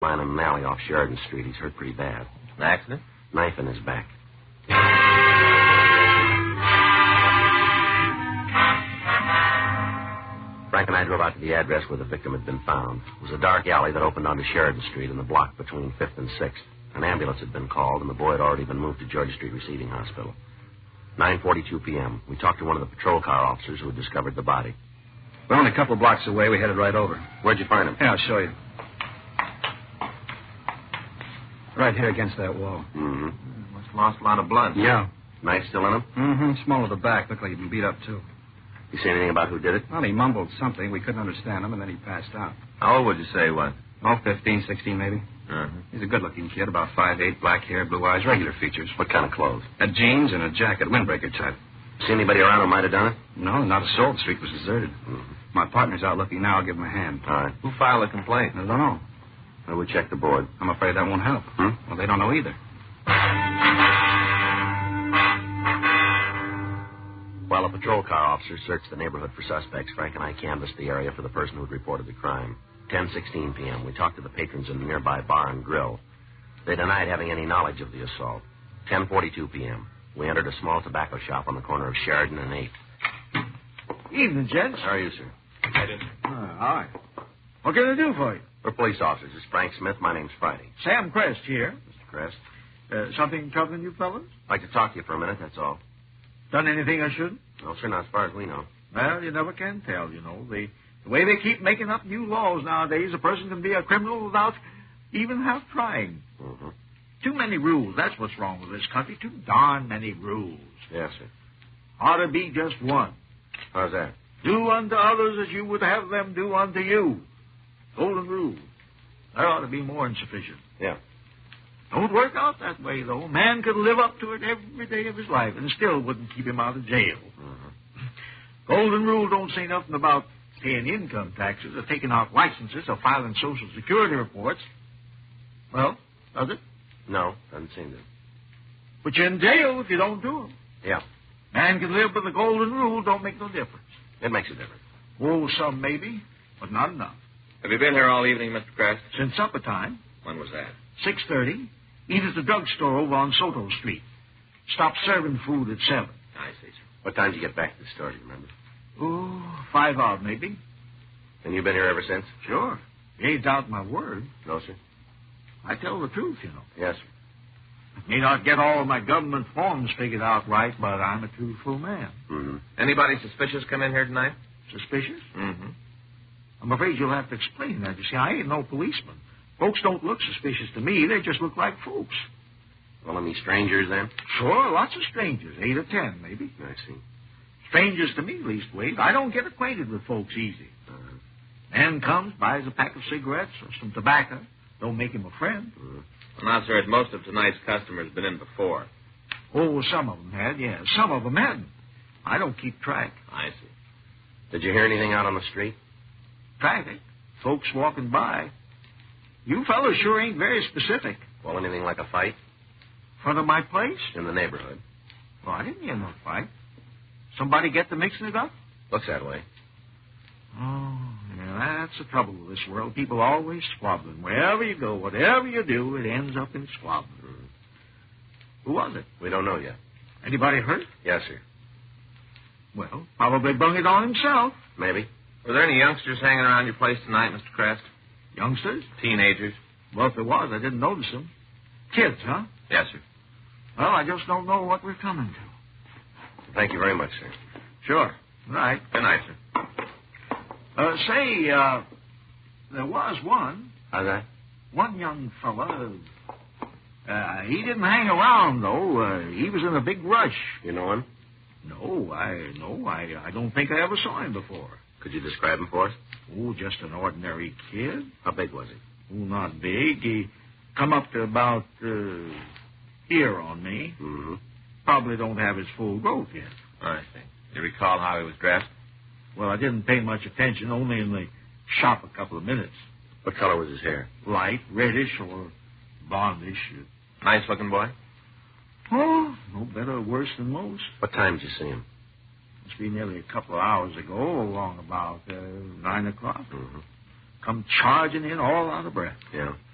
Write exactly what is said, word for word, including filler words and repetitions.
Find him in an alley off Sheridan Street. He's hurt pretty bad. An accident? Knife in his back. Frank and I drove out to the address where the victim had been found. It was a dark alley that opened onto Sheridan Street in the block between fifth and sixth. An ambulance had been called, and the boy had already been moved to Georgia Street Receiving Hospital. nine forty-two p.m. We talked to one of the patrol car officers who had discovered the body. We're only a couple of blocks away. We headed right over. Where'd you find him? Yeah, I'll show you. Right here against that wall. Mm-hmm. Must have lost a lot of blood. Yeah. Knife still in him? Mm-hmm. Small of the back. Looked like he'd been beat up, too. You see anything about who did it? Well, he mumbled something. We couldn't understand him, and then he passed out. How old would you say he was? Oh, fifteen, sixteen, maybe. Uh-huh. He's a good-looking kid, about five eight, black hair, blue eyes, regular features. What kind of clothes? Had jeans and a jacket, windbreaker type. See anybody around who might have done it? No, not a soul. The street was deserted. Mm-hmm. My partner's out looking now. I'll give him a hand. All right. Who filed a complaint? I don't know. Well, we checked the board. I'm afraid that won't help. Hmm? Well, they don't know either. While a patrol car officer searched the neighborhood for suspects, Frank and I canvassed the area for the person who had reported the crime. ten sixteen p.m. We talked to the patrons in the nearby bar and grill. They denied having any knowledge of the assault. ten forty-two p.m. We entered a small tobacco shop on the corner of Sheridan and eighth. Evening, gents. How are you, sir? I didn't. Uh, all right. What can I do for you? We're police officers. This is Frank Smith. My name's Friday. Sam Crest here. Mister Crest, Uh, something troubling you fellas? I'd like to talk to you for a minute, that's all. Done anything I shouldn't? No, sir, not as far as we know. Well, you never can tell, you know. The, the way they keep making up new laws nowadays, a person can be a criminal without even half trying. Mm-hmm. Too many rules. That's what's wrong with this country. Too darn many rules. Yes, sir. Ought to be just one. How's that? Do unto others as you would have them do unto you. Golden rule. There ought to be more than sufficient. Yeah. Don't work out that way, though. A man could live up to it every day of his life and still wouldn't keep him out of jail. Mm-hmm. Golden rule don't say nothing about paying income taxes or taking out licenses or filing Social Security reports. Well, does it? No, doesn't seem to. But you're in jail if you don't do them. Yeah, Man can live, but the golden rule don't make no difference. it makes a difference. Oh, some maybe, but not enough. Have you been here all evening, Mister Crest? Since supper time, When was that? six thirty, eat at the drugstore over on Soto Street. Stop serving food at seven. I see, sir. What time did you get back to the store, do you remember? Oh, five odd maybe. And you've been here ever since? Sure. You ain't doubt my word. No, sir. I tell the truth, you know. Yes, sir. May not get all of my government forms figured out right, but I'm a truthful man. Mm-hmm. Anybody suspicious come in here tonight? Suspicious? Mm-hmm. I'm afraid you'll have to explain that. You see, I ain't no policeman. Folks don't look suspicious to me. They just look like folks. Well, any strangers then? Sure, lots of strangers. Eight or ten, maybe. I see. Strangers to me, leastways. I don't get acquainted with folks easy. Uh-huh. Man comes, buys a pack of cigarettes or some tobacco. Don't make him a friend. Uh-huh. Well, now, sir, most of tonight's customers been in before. Oh, some of them had, yeah. Some of them hadn't. I don't keep track. I see. Did you hear anything out on the street? Traffic. Folks walking by. You fellas sure ain't very specific. Well, anything like a fight? Front of my place? In the neighborhood. Well, I didn't hear no fight. Somebody get to mixing it up? Looks that way. Oh, yeah, that's the trouble with this world. People always squabbling. Wherever you go, whatever you do, it ends up in squabbling. Mm. Who was it? We don't know yet. Anybody hurt? Yes, sir. Well, probably brung it on himself. Maybe. Were there any youngsters hanging around your place tonight, Mister Crest? Youngsters? Teenagers? Well, if there was, I didn't notice them. Kids, huh? Yes, sir. Well, I just don't know what we're coming to. Thank you very much, sir. Sure. Right. Good night, sir. Uh, say, uh, there was one. How's that? One young fella. Uh, he didn't hang around, though. Uh, he was in a big rush. You know him? No, I no, I, I don't think I ever saw him before. Could you describe him for us? Oh, just an ordinary kid. How big was he? Oh, not big. He come up to about uh, here on me. Mm-hmm. Probably don't have his full growth yet. I see. Do you recall how he was dressed? Well, I didn't pay much attention, only in the shop a couple of minutes. What color was his hair? Light, reddish, or blondish. Nice-looking boy? Oh, no better or worse than most. What time did you see him? Must be nearly a couple of hours ago, along about uh, nine o'clock. Mm-hmm. Come charging in all out of breath. Yeah.